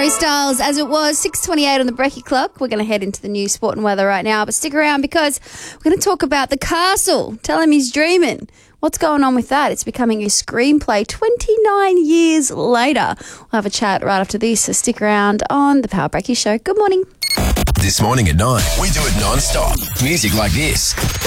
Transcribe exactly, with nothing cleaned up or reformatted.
Harry Styles, as it was, six twenty-eight on the Brekkie clock. We're going to head into the news, sport and weather right now, but stick around because we're going to talk about The Castle. Tell him he's dreaming. What's going on with that? It's becoming a screenplay twenty-nine years later. We'll have a chat right after this, so stick around on the Power Brekkie Show. Good morning. This morning at nine, we do it non-stop. Music like this.